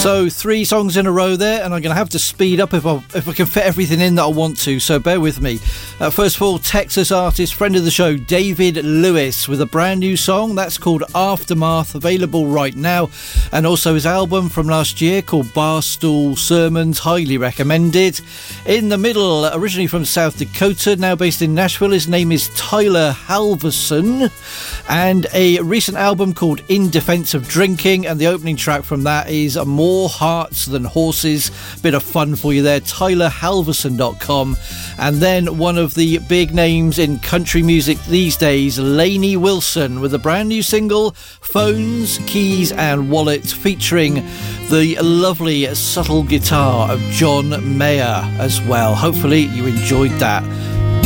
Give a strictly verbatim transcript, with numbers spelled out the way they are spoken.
So three songs in a row there, and I'm going to have to speed up if I if I can fit everything in that I want to, so bear with me. Uh, first of all, Texas artist, friend of the show, David Lewis, with a brand new song that's called Aftermath, available right now, and also his album from last year called Barstool Sermons, highly recommended. In the middle, originally from South Dakota, now based in Nashville, his name is Tyler Halverson, and a recent album called In Defense of Drinking, and the opening track from that is More Hearts Than Horses. Bit of fun for you there, tyler halverson dot com. And then one of the big names in country music these days, Lainey Wilson, with a brand new single, Phones, Keys and Wallet, featuring the lovely subtle guitar of John Mayer as well. Hopefully you enjoyed that.